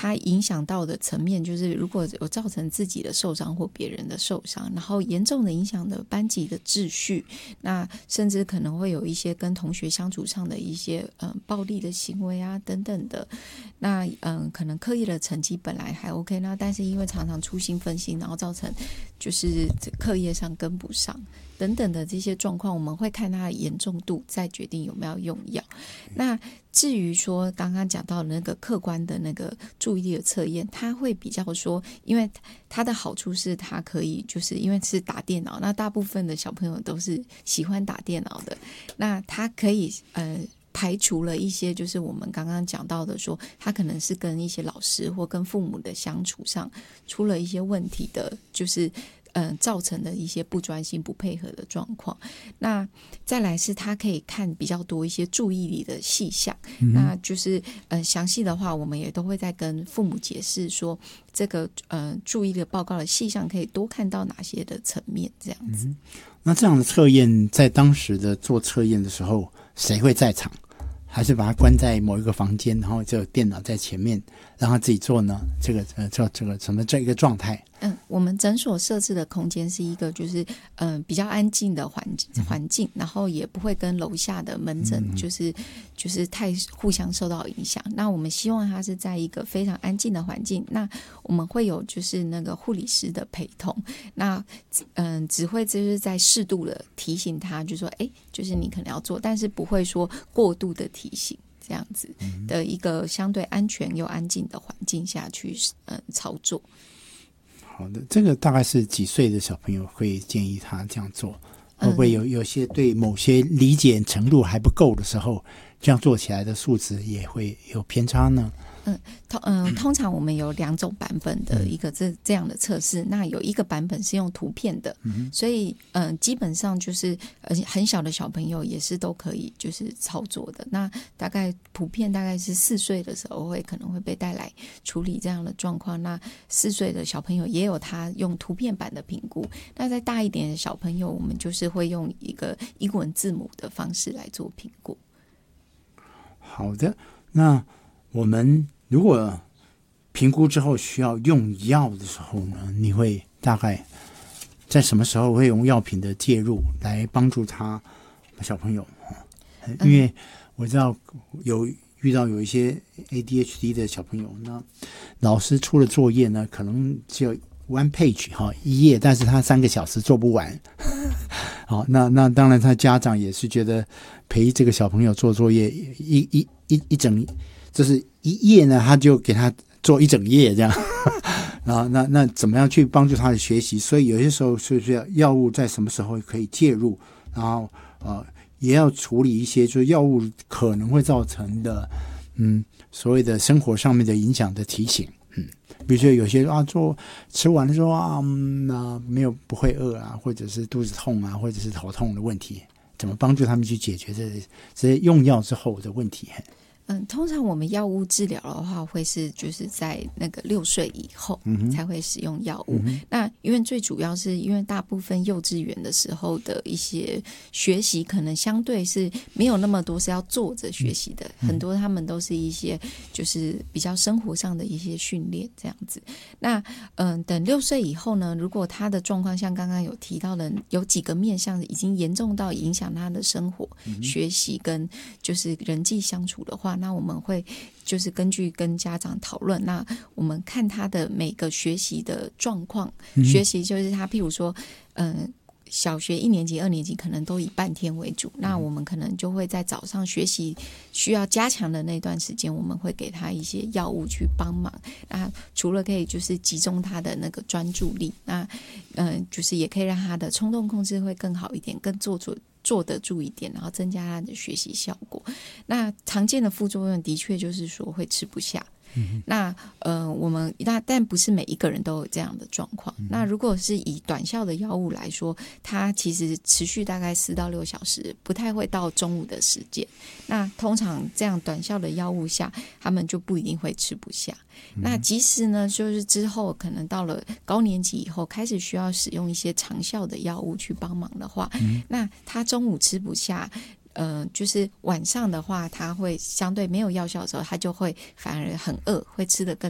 它影响到的层面就是如果有造成自己的受伤或别人的受伤，然后严重的影响的班级的秩序，那甚至可能会有一些跟同学相处上的一些暴力的行为啊等等的，那可能课业的成绩本来还 OK， 那但是因为常常粗心分心，然后造成就是课业上跟不上等等的这些状况，我们会看它的严重度再决定有没有用药。那至于说刚刚讲到的那个客观的那个注意力的测验，它会比较说，因为它的好处是它可以就是因为是打电脑，那大部分的小朋友都是喜欢打电脑的，那它可以排除了一些就是我们刚刚讲到的说他可能是跟一些老师或跟父母的相处上出了一些问题的，就是造成的一些不专心不配合的状况。那再来是他可以看比较多一些注意力的细项，那就是详细的话我们也都会再跟父母解释说这个注意力报告的细项可以多看到哪些的层面这样子。 那这样的测验在当时的做测验的时候谁会在场？还是把他关在某一个房间，然后就有电脑在前面让他自己做呢？这个什么这一个状态？ 我们诊所设置的空间是一个就是比较安静的环境，然后也不会跟楼下的门诊就是太互相受到影响。那我们希望它是在一个非常安静的环境，那我们会有就是那个护理师的陪同，那只会就是在适度的提醒他，就说就是你可能要做，但是不会说过度的提醒。这样子的一个相对安全又安静的环境下去操作。 好的，这个大概是几岁的小朋友会建议他这样做？会不会有些对某些理解程度还不够的时候，这样做起来的数值也会有偏差呢？ 通常我们有2种版本的一个这样的测试，那有一个版本是用图片的，所以基本上就是很小的小朋友也是都可以就是操作的。那普遍大概是4岁的时候可能会被带来处理这样的状况，那4岁的小朋友也有他用图片版的评估，那再大一点的小朋友我们就是会用一个英文字母的方式来做评估。 好的，那我们如果评估之后需要用药的时候呢，你会大概在什么时候会用药品的介入来帮助他小朋友？因为我知道遇到有一些 ADHD 的小朋友呢，老师出了作业呢，可能只有one page 一页，但是他3个小时做不完。好，那当然他家长也是觉得陪这个小朋友做作业一整就是一页呢，他就给他做一整页这样。然后那怎么样去帮助他的学习？所以有些时候是药物在什么时候可以介入，然后也要处理一些就是药物可能会造成的所谓的生活上面的影响的提醒。比如说有些吃完了说没有不会饿啊，或者是肚子痛啊，或者是头痛的问题，怎么帮助他们去解决这些用药之后的问题？ 通常我们药物治疗的话会是就是在那个6岁以后才会使用药物。那因为最主要是因为大部分幼稚园的时候的一些学习可能相对是没有那么多是要坐着学习的，很多他们都是一些就是比较生活上的一些训练这样子。那等6岁以后呢，如果他的状况像刚刚有提到的有几个面向已经严重到影响他的生活学习跟就是人际相处的话，那我们会就是根据跟家长讨论，那我们看他的每个学习的状况，学习就是他譬如说小学1年级2年级可能都以半天为主，那我们可能就会在早上学习需要加强的那段时间，我们会给他一些药物去帮忙。那除了可以就是集中他的那个专注力，那就是也可以让他的冲动控制会更好一点，更做得住一点，然后增加他的学习效果。那常见的副作用的确就是说会吃不下。那但不是每一个人都有这样的状况。那如果是以短效的药物来说，它其实持续大概4到6小时，不太会到中午的时间。那通常这样短效的药物下，他们就不一定会吃不下。那即使呢，就是之后可能到了高年级以后，开始需要使用一些长效的药物去帮忙的话，那他中午吃不下。就是晚上的话，他会相对没有药效的时候，他就会反而很饿，会吃得更